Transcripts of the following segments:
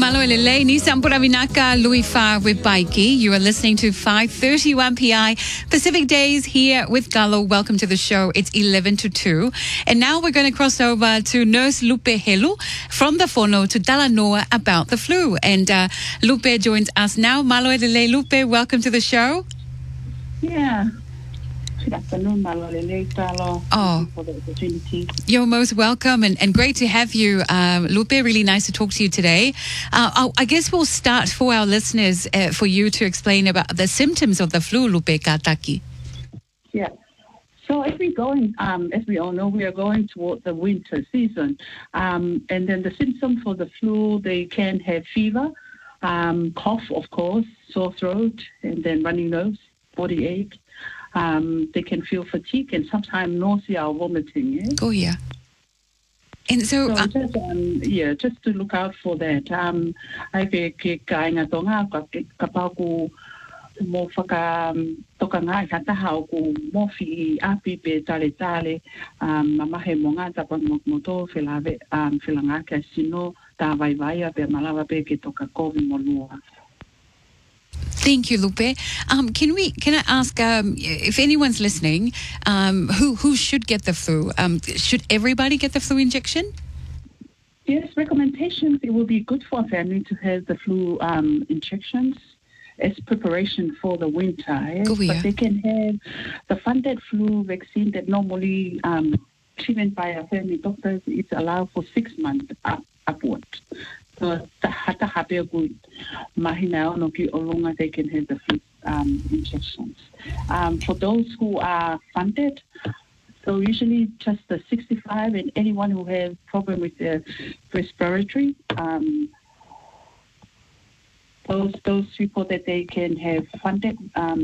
Maloelele, ni Sampura Vinaka, Louis Farr with Baiki. You are listening to 5:31 PI Pacific Days here with Gallo. Welcome to the show. It's 11 to 2. And now we're going to cross over to Nurse Lupe Helu from the Fono to Talanoa about the flu. And Lupe joins us now. Maloelele, Lupe, welcome to the show. Yeah. Good afternoon, Malolele, Talo. Thank you for the opportunity. You're most welcome and great to have you, Lupe. Really nice to talk to you today. I guess we'll start for our listeners for you to explain about the symptoms of the flu, Lupe Kataki. Yeah. So as we all know, we are going toward the winter season. And then the symptoms for the flu, they can have fever, cough, of course, sore throat, and then runny nose, body ache. They can feel fatigue and sometimes nausea or vomiting. Yeah? Oh, yeah. And so just to look out for that. I ke kainga tonga kapaku mo whaka toka ngai katahau ku mofi api pe tale mamahe mo ngā tapang moto whilanga ka sino tā vai pe malawa pe ke toka kovi mo lua. Thank you, Lupe. Can I ask if anyone's listening, who should get the flu? Should everybody get the flu injection? Yes, recommendations. It will be good for a family to have the flu injections as preparation for the winter. Yes? Oh, yeah. But they can have the funded flu vaccine that normally given by a family doctor. It's allowed for 6 months upward. So hata hape good mahina no ki olonga they can have the flu injections. For those who are funded, so usually just the 65 and anyone who has problem with their respiratory, those people that they can have funded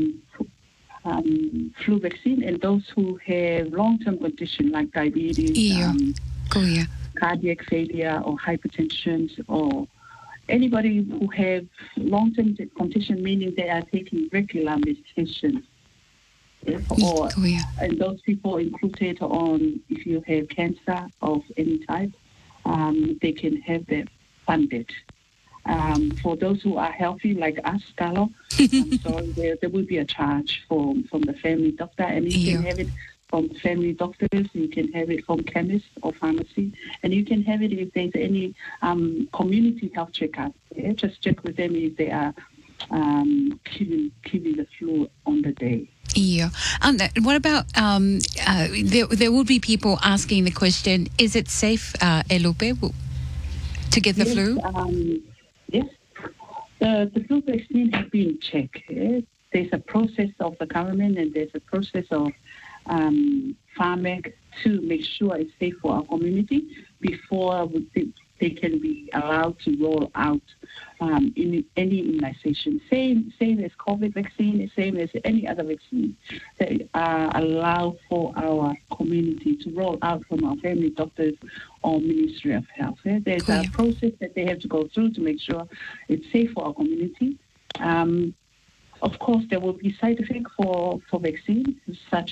flu vaccine, and those who have long-term condition like diabetes, cardiac failure or hypertension, or anybody who have long-term condition, meaning they are taking regular medication. Yes, and those people included on if you have cancer of any type, they can have them funded. For those who are healthy like us, Carlo, there will be a charge from the family doctor, and you can have it from family doctors, you can have it from chemists or pharmacy, and you can have it if there's any community health checkup. Yeah? Just check with them if they are giving the flu on the day. Yeah. What about, there will be people asking the question, is it safe, Elupe, to get the flu? Yes. The flu vaccine has been checked. Yeah? There's a process of the government and there's a process of pharmac to make sure it's safe for our community before they can be allowed to roll out in any immunization. Same as COVID vaccine, same as any other vaccine that allow for our community to roll out from our family doctors or Ministry of Health. There's a process that they have to go through to make sure it's safe for our community. Of course, there will be side effects for vaccines, such